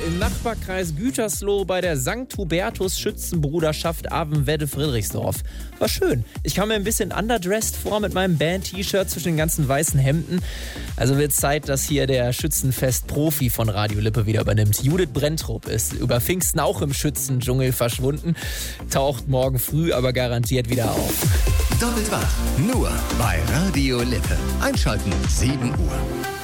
im Nachbarkreis Gütersloh bei der St. Hubertus Schützenbruderschaft Avenwedde-Friedrichsdorf. War schön. Ich kam mir ein bisschen underdressed vor mit meinem Band-T-Shirt zwischen den ganzen weißen Hemden. Also wird Zeit, dass hier der Schützenfest-Profi von Radio Lippe wieder übernimmt. Judith Brenntrup ist über Pfingsten auch im Schützendschungel verschwunden. Taucht morgen früh aber garantiert wieder auf. Doppelt wach, nur bei Radio Lippe. Einschalten, 7 Uhr.